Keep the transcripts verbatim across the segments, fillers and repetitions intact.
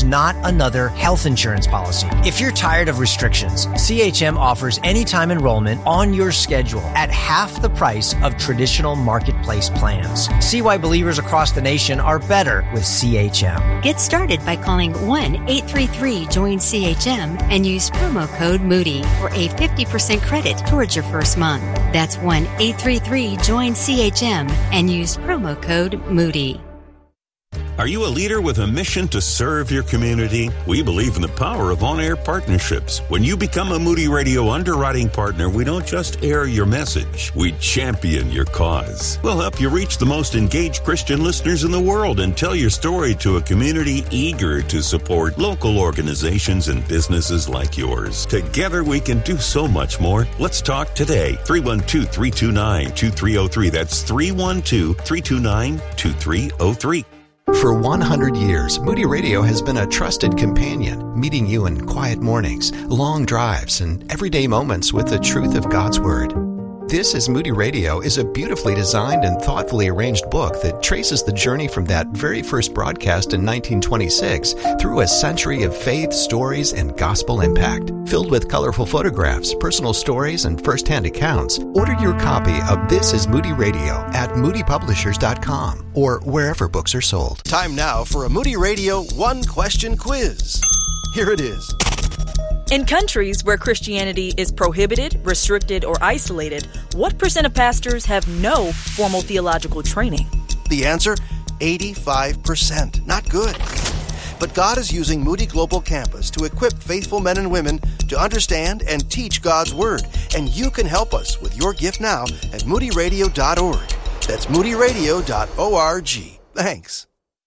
not another health insurance policy. If you're tired of restrictions, C H M offers anytime enrollment on your schedule at half the price of traditional marketplace plans. See why believers across the nation are better with C H M. Get started by calling one eight three three join C H M and use promo code Moody for a fifty percent credit towards your first month. That's one eight three three join C H M and use promo code Moody. Are you a leader with a mission to serve your community? We believe in the power of on-air partnerships. When you become a Moody Radio underwriting partner, we don't just air your message, we champion your cause. We'll help you reach the most engaged Christian listeners in the world and tell your story to a community eager to support local organizations and businesses like yours. Together we can do so much more. Let's talk today. three one two, three two nine, two three zero three. That's three one two, three two nine, two three zero three. For one hundred years, Moody Radio has been a trusted companion, meeting you in quiet mornings, long drives, and everyday moments with the truth of God's Word. This is Moody Radio is a beautifully designed and thoughtfully arranged book that traces the journey from that very first broadcast in nineteen twenty-six through a century of faith, stories, and gospel impact. Filled with colorful photographs, personal stories, and first-hand accounts, order your copy of This is Moody Radio at moody publishers dot com or wherever books are sold. Time now for a Moody Radio one-question quiz. Here it is. In countries where Christianity is prohibited, restricted, or isolated, what percent of pastors have no formal theological training? The answer, eighty-five percent. Not good. But God is using Moody Global Campus to equip faithful men and women to understand and teach God's Word. And you can help us with your gift now at moody radio dot org. That's moody radio dot org. Thanks.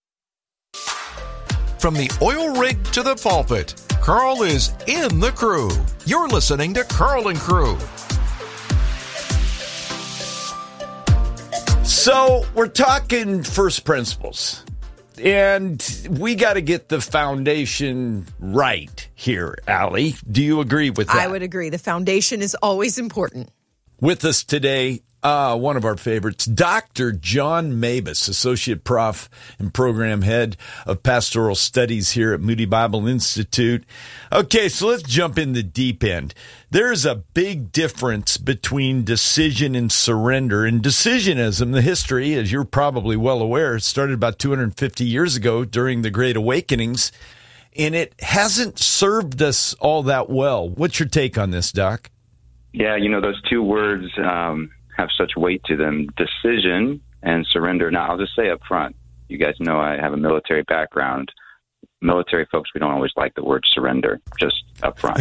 From the oil rig to the pulpit, Carl is in the crew. You're listening to Carl and Crew. So we're talking first principles, and we got to get the foundation right here, Allie. Do you agree with that? I would agree. The foundation is always important. With us today, Uh, one of our favorites, Doctor John Mabus, Associate Prof and Program Head of Pastoral Studies here at Moody Bible Institute. Okay, so let's jump in the deep end. There's a big difference between decision and surrender. And decisionism, the history, as you're probably well aware, started about two hundred fifty years ago during the Great Awakenings, and it hasn't served us all that well. What's your take on this, Doc? Yeah, you know, those two words um, have such weight to them, decision and surrender. Now, I'll just say up front, you guys know I have a military background. Military folks, we don't always like the word surrender, just up front.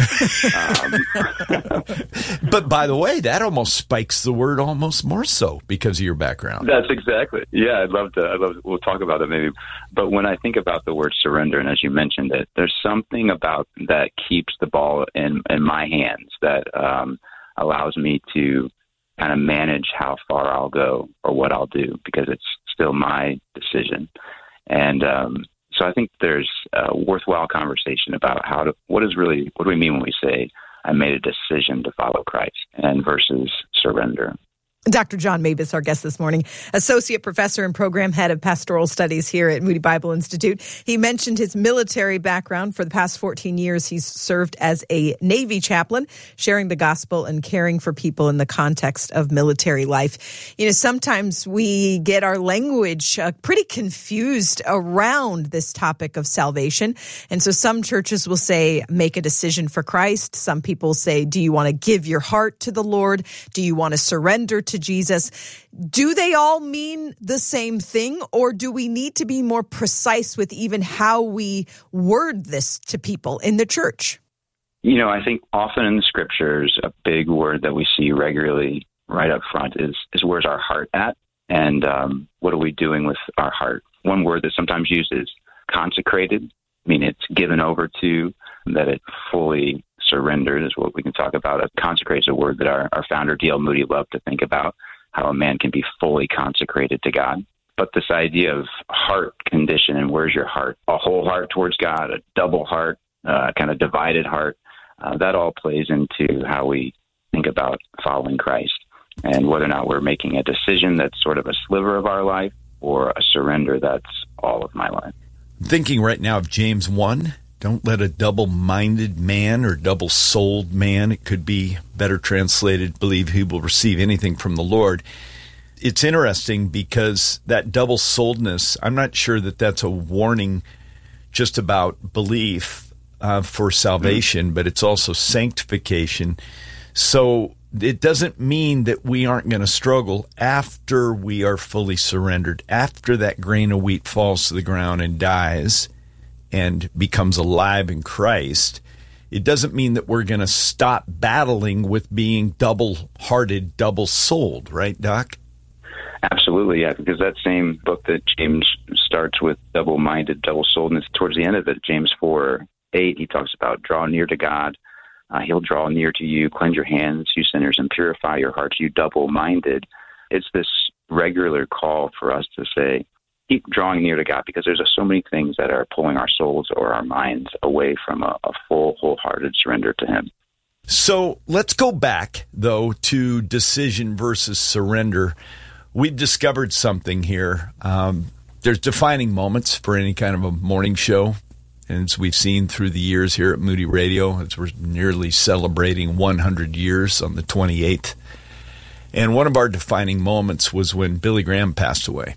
um, but by the way, that almost spikes the word almost more so because of your background. That's exactly. Yeah, I'd love to. I'd love to. We'll talk about that maybe. But when I think about the word surrender, and as you mentioned it, there's something about that keeps the ball in, in my hands that um, allows me to kind of manage how far I'll go or what I'll do, because it's still my decision. And um, so I think there's a worthwhile conversation about how to, what is really, what do we mean when we say I made a decision to follow Christ, and versus surrender. Doctor John Mabus, our guest this morning, Associate Professor and Program Head of Pastoral Studies here at Moody Bible Institute. He mentioned his military background. For the past fourteen years, he's served as a Navy chaplain, sharing the gospel and caring for people in the context of military life. You know, sometimes we get our language uh, pretty confused around this topic of salvation. And so some churches will say, make a decision for Christ. Some people say, do you want to give your heart to the Lord? Do you want to surrender to to Jesus? Do they all mean the same thing, or do we need to be more precise with even how we word this to people in the church? You know, I think often in the scriptures, a big word that we see regularly right up front is, is where's our heart at? And um, what are we doing with our heart? One word that's sometimes used is consecrated. I mean, it's given over to, that it fully surrendered is what we can talk about. Consecrate is a word that our, our founder, D L Moody, loved to think about, how a man can be fully consecrated to God. But this idea of heart condition and where's your heart, a whole heart towards God, a double heart, uh, kind of divided heart, uh, that all plays into how we think about following Christ, and whether or not we're making a decision that's sort of a sliver of our life or a surrender that's all of my life. thinking right now of James one. Don't let a double-minded man or double-souled man, it could be better translated, believe he will receive anything from the Lord. It's interesting because that double-souledness, I'm not sure that that's a warning just about belief uh, for salvation, mm-hmm. but it's also sanctification. So it doesn't mean that we aren't going to struggle after we are fully surrendered, after that grain of wheat falls to the ground and dies and becomes alive in Christ. It doesn't mean that we're going to stop battling with being double-hearted, double-souled, right, Doc? Absolutely, yeah, because that same book that James starts with double-minded, double-souledness, towards the end of it, James four eight, he talks about draw near to God. Uh, he'll draw near to you, cleanse your hands, you sinners, and purify your hearts, you double-minded. It's this regular call for us to say, keep drawing near to God, because there's so many things that are pulling our souls or our minds away from a, a full, wholehearted surrender to Him. So let's go back, though, to decision versus surrender. We've discovered something here. Um, there's defining moments for any kind of a morning show, and as we've seen through the years here at Moody Radio, as we're nearly celebrating one hundred years on the twenty-eighth. And one of our defining moments was when Billy Graham passed away.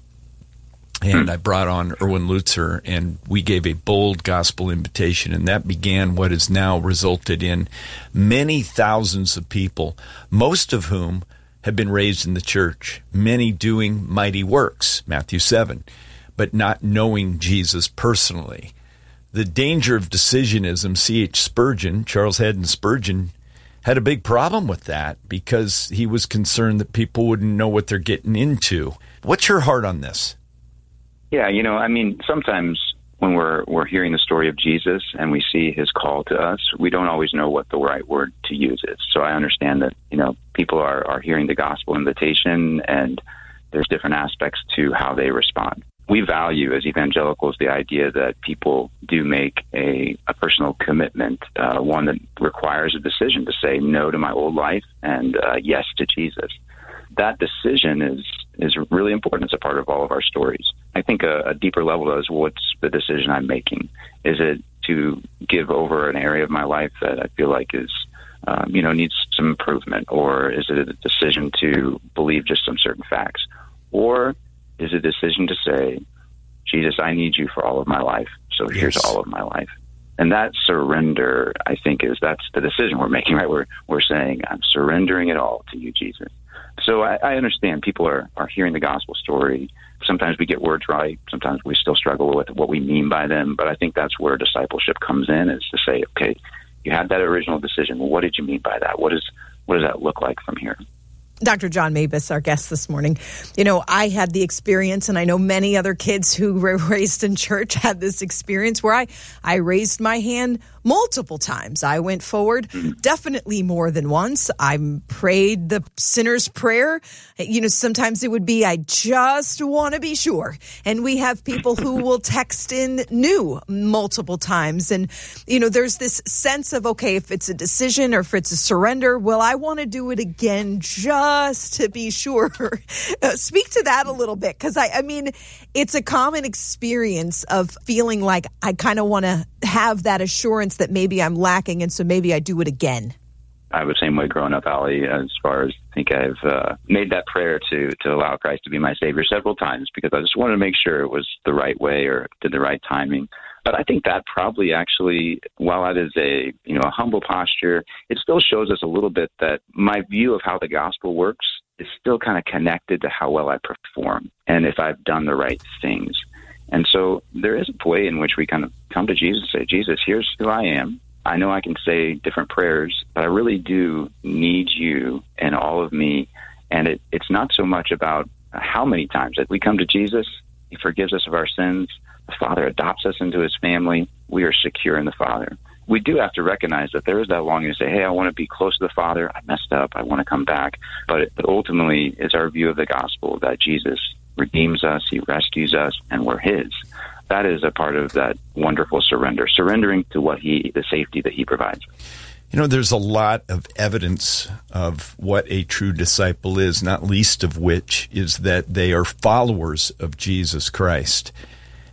And I brought on Erwin Lutzer, and we gave a bold gospel invitation, and that began what has now resulted in many thousands of people, most of whom have been raised in the church, many doing mighty works, Matthew seven, but not knowing Jesus personally. The danger of decisionism, C H Spurgeon, Charles Haddon Spurgeon, had a big problem with that because he was concerned that people wouldn't know what they're getting into. What's your heart on this? Yeah, you know, I mean, sometimes when we're we're hearing the story of Jesus and we see his call to us, we don't always know what the right word to use is. So I understand that, you know, people are, are hearing the gospel invitation and there's different aspects to how they respond. We value as evangelicals the idea that people do make a, a personal commitment, uh, one that requires a decision to say no to my old life and uh, yes to Jesus. That decision is is really important. It's a part of all of our stories. I think a, a deeper level is what's the decision I'm making? Is it to give over an area of my life that I feel like is, um, you know, needs some improvement? Or is it a decision to believe just some certain facts? Or is it a decision to say, Jesus, I need you for all of my life, so here's yes. all of my life. And that surrender, I think, is that's the decision we're making, right? We're, we're saying, I'm surrendering it all to you, Jesus. So I, I understand people are, are hearing the gospel story. Sometimes we get words right. Sometimes we still struggle with what we mean by them. But I think that's where discipleship comes in, is to say, okay, you had that original decision. Well, what did you mean by that? What is what does that look like from here? Doctor John Mabus, our guest this morning. You know, I had the experience, and I know many other kids who were raised in church had this experience where I, I raised my hand multiple times. I went forward definitely more than once. I prayed the sinner's prayer. You know, sometimes it would be, I just want to be sure. And we have people who will text in new multiple times. And, you know, there's this sense of, okay, if it's a decision or if it's a surrender, well, I want to do it again just to be sure. uh, speak to that a little bit, because I, I mean, it's a common experience of feeling like I kind of want to have that assurance that maybe I'm lacking, and so maybe I do it again. I was the same way growing up, Allie, as far as I think I've uh, made that prayer to to allow Christ to be my Savior several times, because I just wanted to make sure it was the right way or did the right timing. But I think that probably actually, while it is a you know a humble posture, it still shows us a little bit that my view of how the gospel works is still kind of connected to how well I perform and if I've done the right things. And so there is a way in which we kind of come to Jesus and say, Jesus, here's who I am. I know I can say different prayers, but I really do need you and all of me. And it, it's not so much about how many times that we come to Jesus. He forgives us of our sins. The Father adopts us into his family. We are secure in the Father. We do have to recognize that there is that longing to say, hey, I want to be close to the Father. I messed up. I want to come back. But, but ultimately, it's our view of the gospel that Jesus redeems us, he rescues us, and we're his. That is a part of that wonderful surrender, surrendering to what he, the safety that he provides. You know, there's a lot of evidence of what a true disciple is, not least of which is that they are followers of Jesus Christ.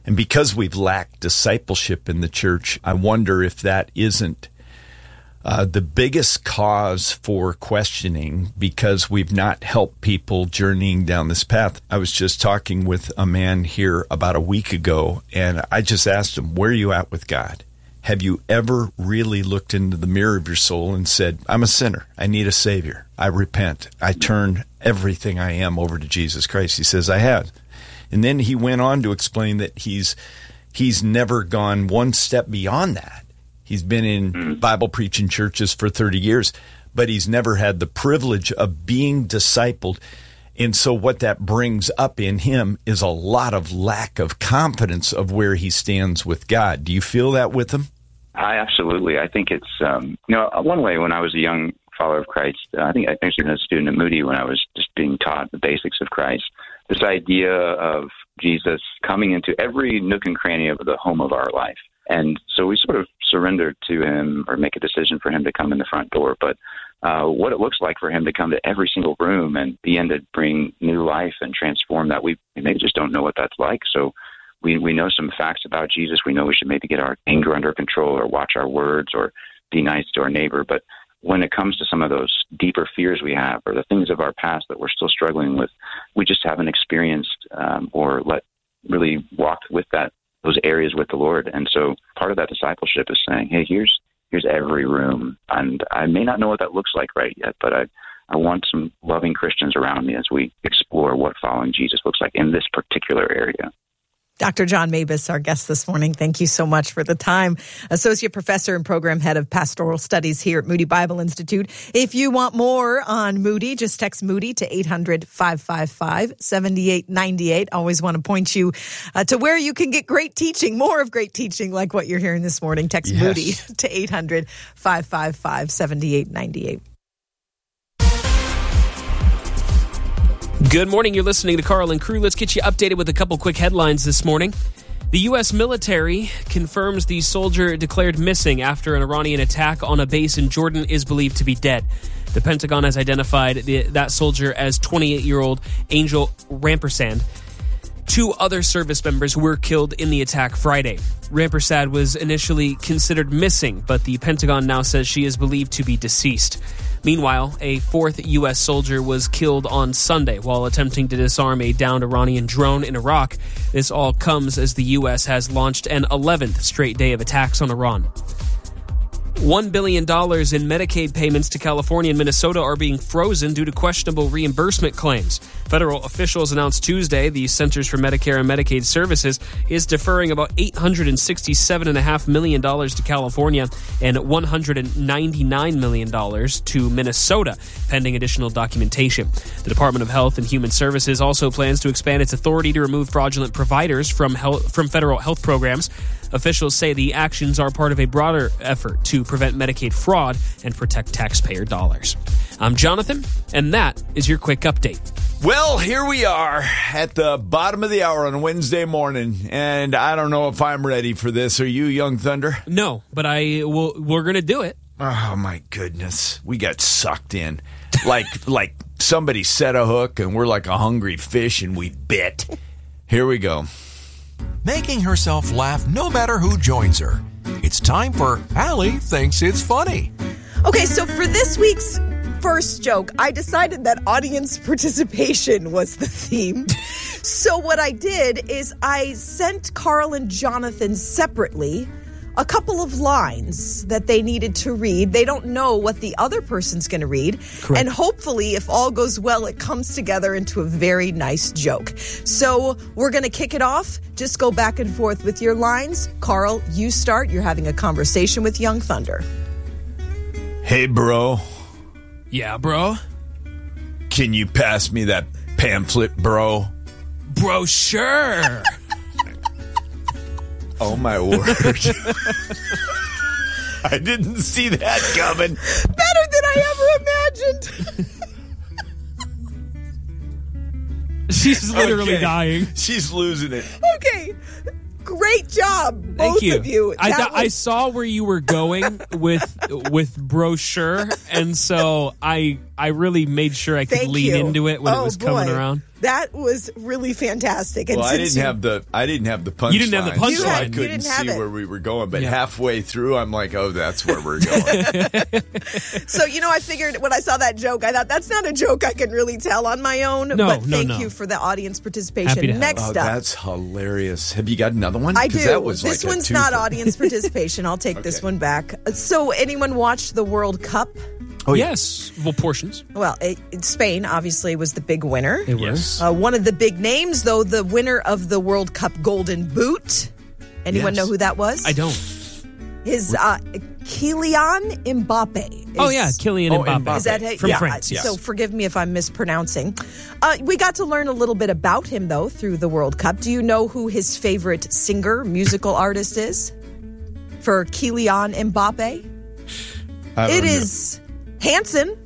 And because we've lacked discipleship in the church, I wonder if that isn't uh, the biggest cause for questioning, because we've not helped people journeying down this path. I was just talking with a man here about a week ago, and I just asked him, where are you at with God? Have you ever really looked into the mirror of your soul and said, I'm a sinner. I need a Savior. I repent. I turn everything I am over to Jesus Christ. He says, I have. And then he went on to explain that he's he's never gone one step beyond that. He's been in Bible preaching churches for thirty years, but he's never had the privilege of being discipled. And so what that brings up in him is a lot of lack of confidence of where he stands with God. Do you feel that with him? I absolutely. I think it's, um, you know, one way when I was a young follower of Christ, uh, I think I think as a student at Moody when I was just being taught the basics of Christ, this idea of Jesus coming into every nook and cranny of the home of our life. And so we sort of surrendered to him, or make a decision for him to come in the front door. But uh, what it looks like for him to come to every single room and begin to bring new life and transform that, we maybe just don't know what that's like. So we, we know some facts about Jesus. We know we should maybe get our anger under control, or watch our words, or be nice to our neighbor. But when it comes to some of those deeper fears we have, or the things of our past that we're still struggling with, we just haven't experienced um, or let really walked with that those areas with the Lord. And so part of that discipleship is saying, hey, here's here's every room. And I may not know what that looks like right yet, but I, I want some loving Christians around me as we explore what following Jesus looks like in this particular area. Doctor John Mabus, our guest this morning. Thank you so much for the time. Associate Professor and Program Head of Pastoral Studies here at Moody Bible Institute. If you want more on Moody, just text Moody to eight hundred, five five five, seven eight nine eight. Always want to point you uh, to where you can get great teaching, more of great teaching like what you're hearing this morning. Text yes. Moody to eight hundred, five five five, seven eight nine eight. Good morning. You're listening to Carl and Crew. Let's get you updated with a couple quick headlines this morning. The U S military confirms the soldier declared missing after an Iranian attack on a base in Jordan is believed to be dead. The Pentagon has identified the, that soldier as twenty-eight-year-old Angel Rampersad. Two other service members were killed in the attack Friday. Rampersad was initially considered missing, but the Pentagon now says she is believed to be deceased. Meanwhile, a fourth U S soldier was killed on Sunday while attempting to disarm a downed Iranian drone in Iraq. This all comes as the U S has launched an eleventh straight day of attacks on Iran. one billion dollars in Medicaid payments to California and Minnesota are being frozen due to questionable reimbursement claims. Federal officials announced Tuesday the Centers for Medicare and Medicaid Services is deferring about eight hundred sixty-seven point five million dollars to California and one hundred ninety-nine million dollars to Minnesota, pending additional documentation. The Department of Health and Human Services also plans to expand its authority to remove fraudulent providers from health, from federal health programs. Officials say the actions are part of a broader effort to prevent Medicaid fraud and protect taxpayer dollars. I'm Jonathan, and that is your quick update. Well, here we are at the bottom of the hour on Wednesday morning, and I don't know if I'm ready for this. Are you, Young Thunder? No, but I will. We're going to do it. Oh, my goodness. We got sucked in. Like, like somebody set a hook, and we're like a hungry fish, and we bit. Here we go. Making herself laugh no matter who joins her. It's time for Allie Thinks It's Funny. Okay, so for this week's first joke, I decided that audience participation was the theme. So what I did is I sent Carl and Jonathan separately a couple of lines that they needed to read. They don't know what the other person's going to read. Correct. And hopefully, if all goes well, it comes together into a very nice joke. So we're going to kick it off. Just go back and forth with your lines. Carl, you start. You're having a conversation with Young Thunder. Hey, bro. Yeah, bro? Can you pass me that pamphlet, bro? Bro, sure. Oh, my word. I didn't see that coming. Better than I ever imagined. She's literally okay. dying. She's losing it. Okay. Great job, both Thank you. of you. I, th- was- I saw where you were going with with brochure, and so I I really made sure I could Thank lean you. into it when oh, it was coming boy. around. That was really fantastic. And well, I didn't you, have the I didn't have the punchline. You didn't have the punchline. So I You couldn't didn't have see it. where we were going. But Yeah. halfway through, I'm like, oh, that's where we're going. So, you know, I figured when I saw that joke, I thought that's not a joke I can really tell on my own. No, but no, thank no. you for the audience Happy participation. to help. Next Oh, up. that's hilarious. Have you got another one? I 'Cause do. That was this like a one's not twofer. audience participation. I'll take this Okay. one back. So, anyone watch the World Cup? Oh, yeah. Yes. Well, portions. Well, it, it- Spain obviously was the big winner. It was. Uh, one of the big names, though, the winner of the World Cup Golden Boot. Anyone Yes. know who that was? I don't. His uh, Kylian Mbappe. Is, Oh, yeah. Kylian Oh, Mbappe. Mbappe. Is that it? From yeah, France, I- yes. So forgive me if I'm mispronouncing. Uh, we got to learn a little bit about him, though, through the World Cup. Do you know who his favorite singer, musical artist is? For Kylian Mbappe? I don't It know. is Hanson